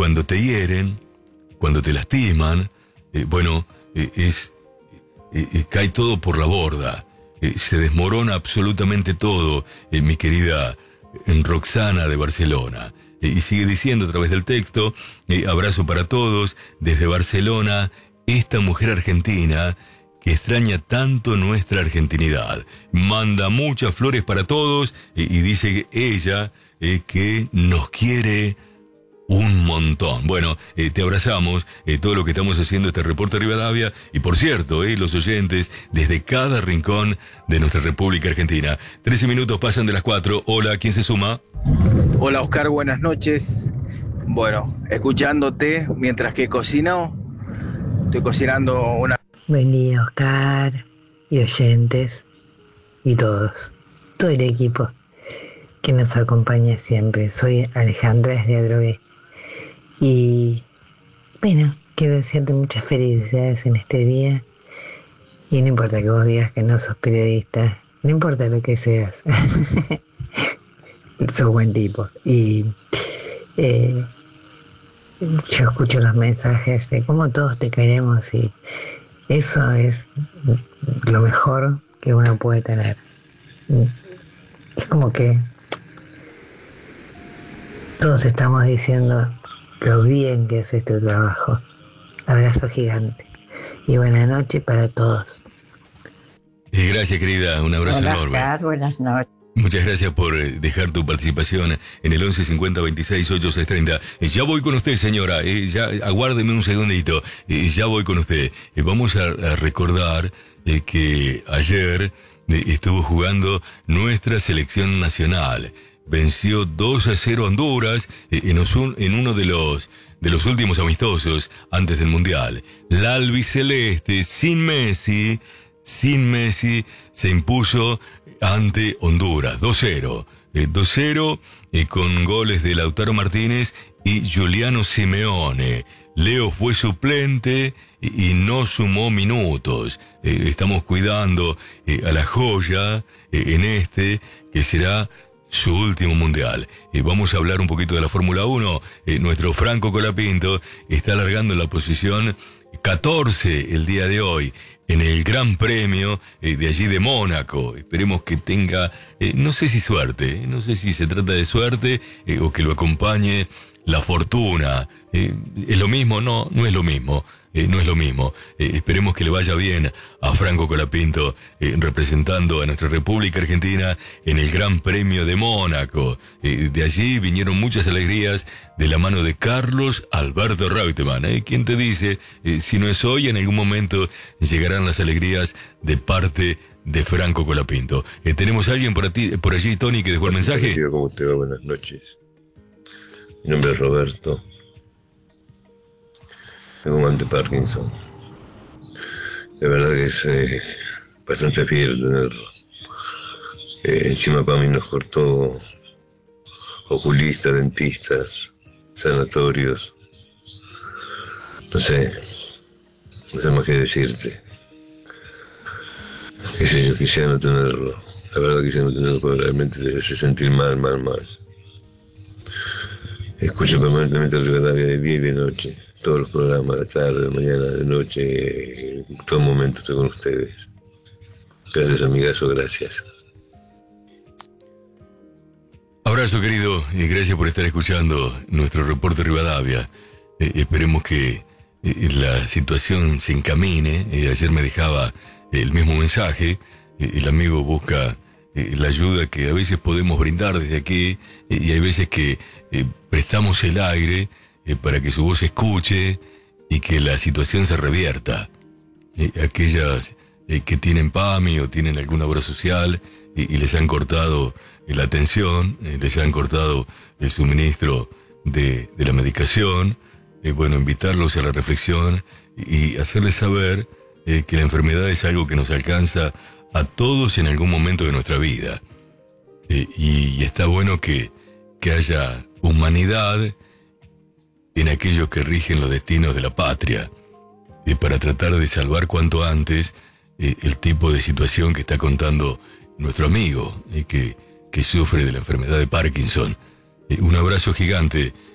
cuando te hieren, cuando te lastiman, cae todo por la borda. Se desmorona absolutamente todo, mi querida Roxana de Barcelona. Y sigue diciendo a través del texto, abrazo para todos, desde Barcelona, esta mujer argentina que extraña tanto nuestra argentinidad. Manda muchas flores para todos y dice ella que nos quiere un montón. Bueno, te abrazamos, todo lo que estamos haciendo este Reporte Rivadavia, y por cierto, los oyentes desde cada rincón de nuestra República Argentina. 13 minutos pasan de las 4. Hola, ¿quién se suma? Hola Oscar, buenas noches. Bueno, escuchándote mientras que cocino, estoy cocinando una... Buen día Oscar y oyentes y todos, todo el equipo que nos acompaña siempre. Soy Alejandra desde Adrogué. Y bueno, quiero desearte muchas felicidades en este día. Y no importa que vos digas que no sos periodista, no importa lo que seas. Sos buen tipo. Y yo escucho los mensajes de cómo todos te queremos, y eso es lo mejor que uno puede tener. Es como que todos estamos diciendo lo bien que es este trabajo. Abrazo gigante y buena noche para todos. Gracias, querida, un abrazo enorme. Oscar, buenas noches. Muchas gracias por dejar tu participación en el 11 50 26 8630. Ya voy con usted, señora. Ya aguárdeme un segundito. Ya voy con usted. Vamos a recordar que ayer estuvo jugando nuestra selección nacional. Venció 2-0 a Honduras en uno de los últimos amistosos antes del Mundial. La albiceleste, sin Messi, se impuso ante Honduras, 2-0. 2-0 con goles de Lautaro Martínez y Giuliano Simeone. Leo fue suplente y no sumó minutos. Estamos cuidando a la joya en que será su último mundial. Vamos a hablar un poquito de la Fórmula 1. Nuestro Franco Colapinto está alargando la posición 14 el día de hoy en el Gran Premio de allí de Mónaco. Esperemos que tenga, no sé si suerte, no sé si se trata de suerte o que lo acompañe la fortuna. ¿Es lo mismo? No, no es lo mismo. No es lo mismo. Esperemos que le vaya bien a Franco Colapinto representando a nuestra República Argentina en el Gran Premio de Mónaco. De allí vinieron muchas alegrías de la mano de Carlos Alberto Reutemann. ¿Quién te dice? Si no es hoy, en algún momento llegarán las alegrías de parte de Franco Colapinto. ¿Tenemos a alguien por allí, Tony, que dejó el mensaje? ¿Cómo te va? Buenas noches. Mi nombre es Roberto. Tengo mal de Parkinson. De verdad que es bastante fiel tenerlo. Encima para mí nos cortó oculistas, dentistas, sanatorios. No sé más que decirte. Qué sé yo, quisiera no tenerlo. La verdad quisiera no tenerlo, porque realmente te hace sentir mal. Escucho permanentemente el Rivadavia de día y de noche. Todos los programas, de tarde, de mañana, de noche, en todo momento estoy con ustedes. Gracias, amigazo, gracias. Abrazo, querido, y gracias por estar escuchando nuestro Reporte Rivadavia. Esperemos que la situación se encamine. Ayer me dejaba el mismo mensaje. El amigo busca la ayuda que a veces podemos brindar desde aquí, y hay veces que prestamos el aire para que su voz se escuche y que la situación se revierta. Aquellas que tienen PAMI o tienen alguna obra social y les han cortado la atención, les han cortado el suministro de la medicación, invitarlos a la reflexión y hacerles saber que la enfermedad es algo que nos alcanza a todos en algún momento de nuestra vida. Y está bueno que haya humanidad en aquellos que rigen los destinos de la patria, para tratar de salvar cuanto antes el tipo de situación que está contando nuestro amigo, que sufre de la enfermedad de Parkinson. Un abrazo gigante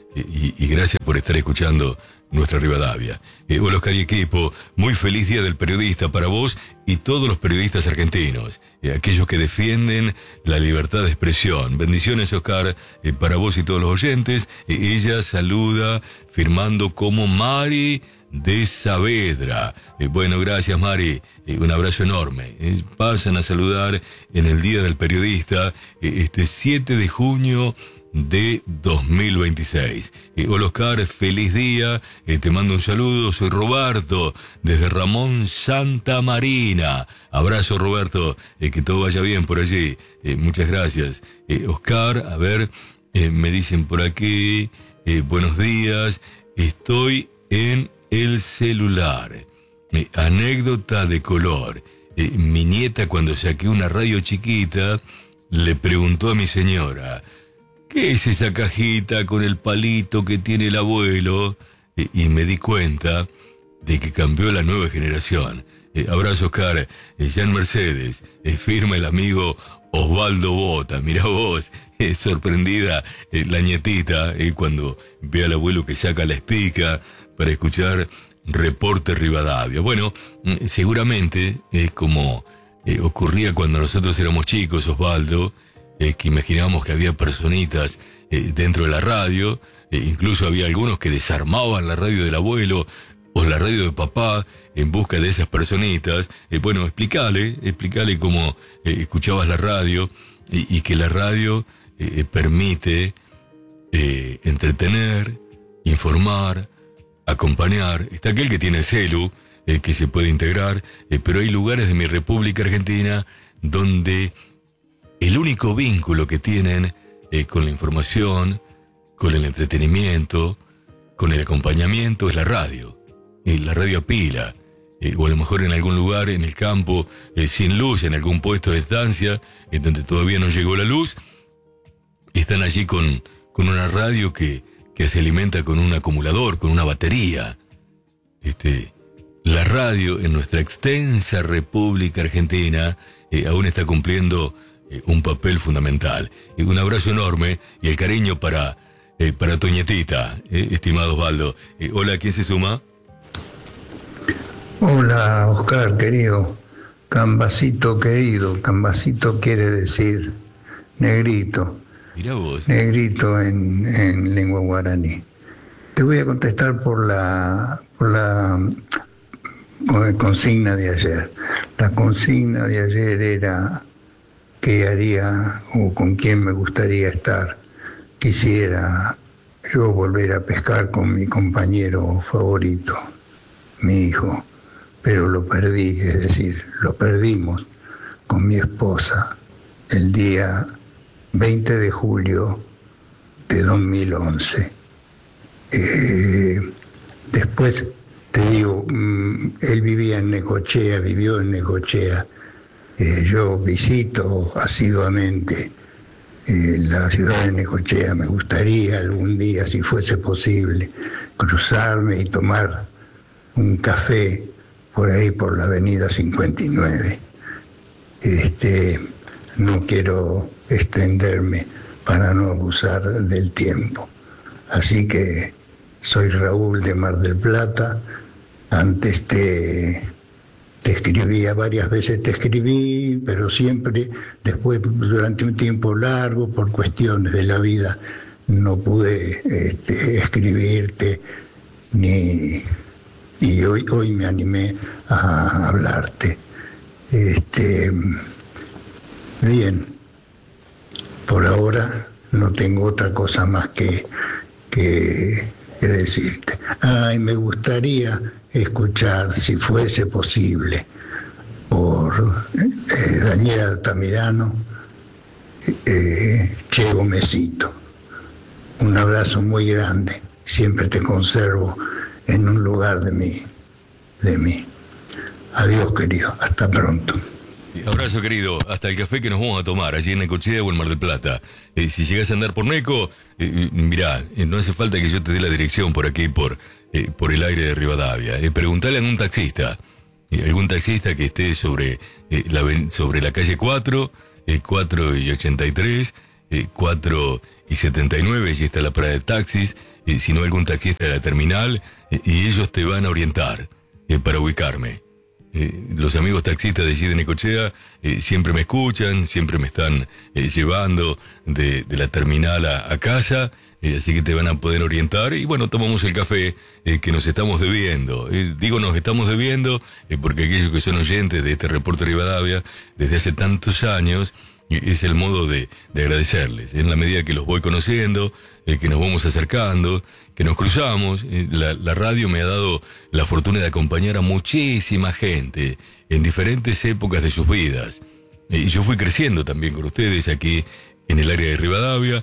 y gracias por estar escuchando nuestra Rivadavia. Hola Oscar y equipo, muy feliz Día del Periodista para vos y todos los periodistas argentinos, aquellos que defienden la libertad de expresión. Bendiciones Oscar, para vos y todos los oyentes. Ella saluda firmando como Mari de Saavedra. Bueno, gracias Mari, un abrazo enorme. Pasan a saludar en el Día del Periodista, este 7 de junio de 2026. Hola Oscar, feliz día, te mando un saludo, soy Roberto, desde Ramón Santa Marina. Abrazo Roberto, que todo vaya bien por allí, muchas gracias. Oscar, a ver, me dicen por aquí, buenos días, estoy en el celular. Anécdota de color. Mi nieta, cuando saqué una radio chiquita, le preguntó a mi señora: ¿qué es esa cajita con el palito que tiene el abuelo? Y me di cuenta de que cambió la nueva generación. Abrazo Oscar, ya en Mercedes, firma el amigo Osvaldo Bota. Mirá vos, sorprendida la nietita cuando ve al abuelo que saca la espica para escuchar Reporte Rivadavia. Bueno, seguramente es como ocurría cuando nosotros éramos chicos, Osvaldo, que imaginábamos que había personitas dentro de la radio, incluso había algunos que desarmaban la radio del abuelo o la radio de papá en busca de esas personitas. Bueno, explícale cómo escuchabas la radio y que la radio permite entretener, informar, acompañar. Está aquel que tiene celu, que se puede integrar, pero hay lugares de mi República Argentina donde el único vínculo que tienen con la información, con el entretenimiento, con el acompañamiento es la radio a pila, o a lo mejor en algún lugar en el campo, sin luz, en algún puesto de estancia, en donde todavía no llegó la luz, están allí con una radio que se alimenta con un acumulador, con una batería. La radio en nuestra extensa República Argentina aún está cumpliendo un papel fundamental. Un abrazo enorme y el cariño para tu nietita, estimado Osvaldo. Hola, ¿quién se suma? Hola, Oscar, querido. Cambacito querido. Cambacito quiere decir negrito. Mirá vos. Negrito en lengua guaraní. Te voy a contestar por la consigna de ayer. La consigna de ayer era qué haría o con quién me gustaría estar. Quisiera yo volver a pescar con mi compañero favorito, mi hijo, pero lo perdí, es decir, lo perdimos con mi esposa el día 20 de julio de 2011. Después te digo, él vivió en Necochea. Yo visito asiduamente la ciudad de Necochea. Me gustaría algún día, si fuese posible, cruzarme y tomar un café por ahí por la avenida 59. No quiero extenderme para no abusar del tiempo. Así que soy Raúl de Mar del Plata. Antes te escribía, varias veces te escribí, pero siempre después, durante un tiempo largo, por cuestiones de la vida, no pude escribirte y hoy me animé a hablarte. Bien, por ahora no tengo otra cosa más que decirte. Y me gustaría escuchar, si fuese posible, por Daniel Altamirano, Che Gomecito. Un abrazo muy grande, siempre te conservo en un lugar de mí. Adiós, querido, hasta pronto. Abrazo, querido, hasta el café que nos vamos a tomar allí en Necochea o en Mar del Plata. Si llegás a andar por Neco, mirá, no hace falta que yo te dé la dirección por aquí, por el aire de Rivadavia. Preguntale a algún taxista que esté sobre la calle 4, 4 y 83, 4 y 79, allí está la parada de taxis. sino algún taxista de la terminal, y ellos te van a orientar para ubicarme. Los amigos taxistas de allí de Necochea siempre me escuchan, siempre me están llevando de la terminal a casa, así que te van a poder orientar. Y bueno, tomamos el café que nos estamos debiendo. Digo nos estamos debiendo porque aquellos que son oyentes de este Reporte Rivadavia desde hace tantos años, es el modo de agradecerles. En la medida que los voy conociendo, que nos vamos acercando, que nos cruzamos, la radio me ha dado la fortuna de acompañar a muchísima gente en diferentes épocas de sus vidas. Y yo fui creciendo también con ustedes aquí en el área de Rivadavia,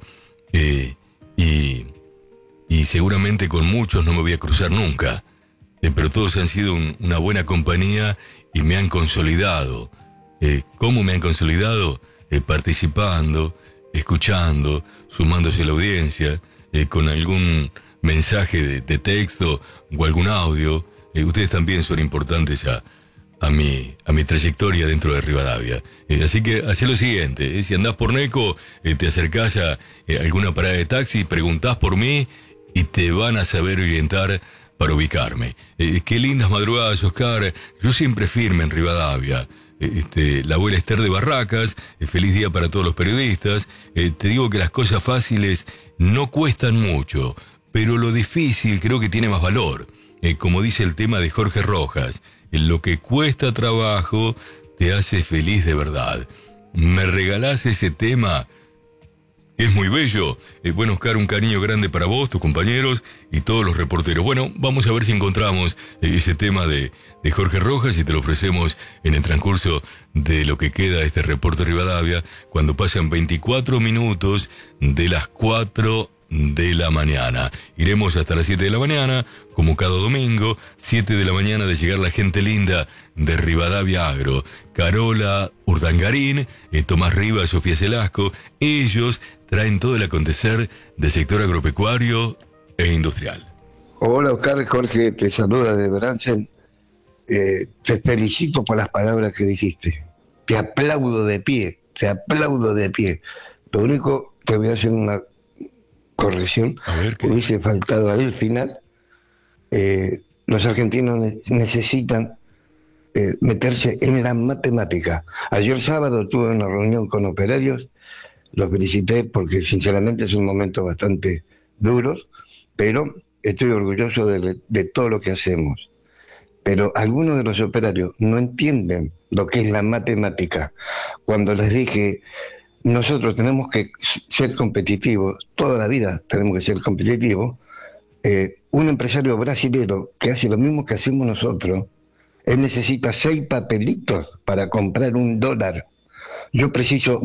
y seguramente con muchos no me voy a cruzar nunca, pero todos han sido una buena compañía y me han consolidado. ¿Cómo me han consolidado? Participando, escuchando, sumándose a la audiencia, con algún mensaje de texto o algún audio. Ustedes también son importantes a mi trayectoria dentro de Rivadavia. Así que hacé lo siguiente, si andás por Neco, te acercás a alguna parada de taxi, preguntás por mí y te van a saber orientar para ubicarme. Qué lindas madrugadas, Oscar. Yo siempre firme en Rivadavia. La abuela Esther de Barracas, feliz día para todos los periodistas. Te digo que las cosas fáciles no cuestan mucho, pero lo difícil creo que tiene más valor. Como dice el tema de Jorge Rojas, lo que cuesta trabajo te hace feliz de verdad. ¿Me regalás ese tema? Es muy bello. Bueno, Oscar, un cariño grande para vos, tus compañeros y todos los reporteros. Bueno, vamos a ver si encontramos ese tema de Jorge Rojas y te lo ofrecemos en el transcurso de lo que queda de este Reporte Rivadavia, cuando pasan 24 minutos de las 4 de la mañana. Iremos hasta las 7 de la mañana, como cada domingo, 7 de la mañana de llegar la gente linda de Rivadavia Agro. Carola Urdangarín, Tomás Rivas, Sofía Celasco, ellos traen todo el acontecer del sector agropecuario e industrial. Hola Oscar, Jorge te saluda de Bransen. Te felicito por las palabras que dijiste. Te aplaudo de pie. Lo único, te voy a hacer una corrección. A ver, ¿qué? Hubiese faltado al final. Los argentinos necesitan meterse en la matemática. Ayer sábado tuve una reunión con operarios. Los felicité porque sinceramente es un momento bastante duro, pero estoy orgulloso de todo lo que hacemos. Pero algunos de los operarios no entienden lo que es la matemática. Cuando les dije, nosotros tenemos que ser competitivos, toda la vida tenemos que ser competitivos, un empresario brasilero que hace lo mismo que hacemos nosotros, él necesita 6 papelitos para comprar $1. Yo preciso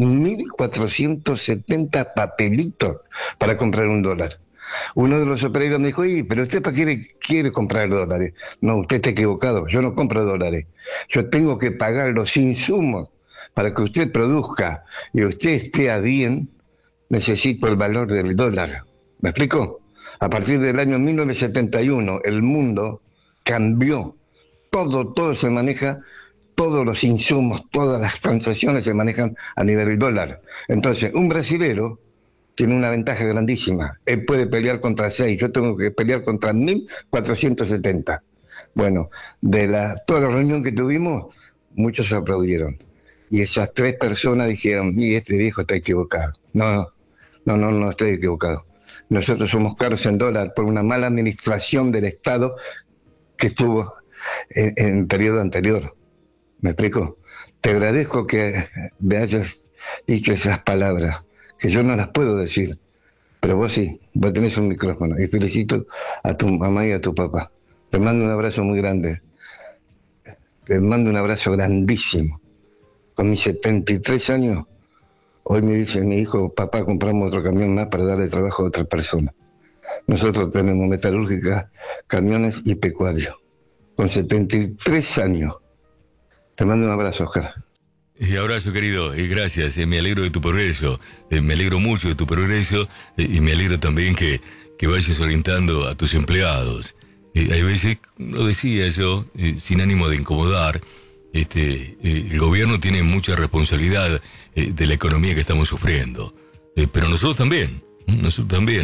1.470 papelitos para comprar $1. Uno de los operarios me dijo, pero usted para qué quiere comprar dólares. No, usted está equivocado, yo no compro dólares. Yo tengo que pagar los insumos para que usted produzca y usted esté a bien, necesito el valor del dólar. ¿Me explico? A partir del año 1971 el mundo cambió. Todo se maneja, todos los insumos, todas las transacciones se manejan a nivel del dólar. Entonces, un brasilero tiene una ventaja grandísima. Él puede pelear contra 6, yo tengo que pelear contra 1.470. Bueno, toda la reunión que tuvimos, muchos aplaudieron. Y esas 3 personas dijeron, este viejo está equivocado. No estoy equivocado. Nosotros somos caros en dólar por una mala administración del Estado que estuvo en el periodo anterior. ¿Me explico? Te agradezco que me hayas dicho esas palabras, que yo no las puedo decir, pero vos sí, vos tenés un micrófono, y felicito a tu mamá y a tu papá. Te mando un abrazo muy grande, te mando un abrazo grandísimo. Con mis 73 años, hoy me dice mi hijo, papá, compramos otro camión más para darle trabajo a otra persona. Nosotros tenemos metalúrgica, camiones y pecuario. Con 73 años. Te mando un abrazo, Oscar. Abrazo, querido, y gracias. Me alegro de tu progreso. Me alegro mucho de tu progreso y me alegro también que vayas orientando a tus empleados. Hay veces, lo decía yo, sin ánimo de incomodar, el gobierno tiene mucha responsabilidad de la economía que estamos sufriendo. Pero nosotros también.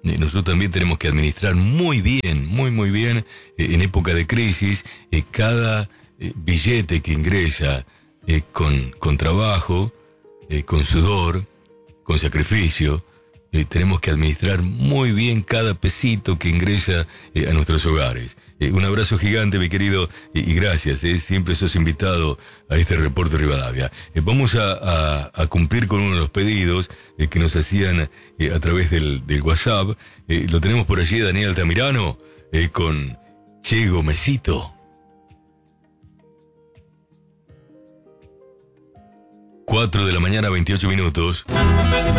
nosotros también tenemos que administrar muy bien, muy bien, en época de crisis, cada billete que ingresa con trabajo, con sudor, con sacrificio. Tenemos que administrar muy bien cada pesito que ingresa a nuestros hogares. Un abrazo gigante, mi querido, y gracias. Siempre sos invitado a este reporte Rivadavia. Vamos a cumplir con uno de los pedidos que nos hacían a través del WhatsApp. Lo tenemos por allí, Daniel Altamirano, con Che Gomecito. 4 de la mañana, 28 minutos.